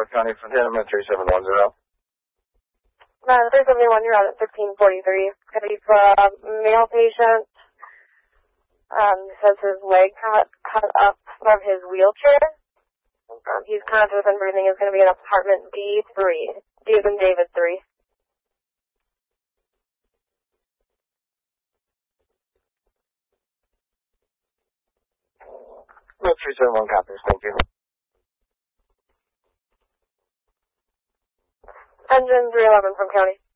County, Fontana, 3710. 371, you're out at 1543. Could be for a male patient. Says his leg cut up from his wheelchair. He's conscious and breathing. Is going to be in apartment D3. D as in David 3. No, 371 copies, thank you. Engine 311 from County.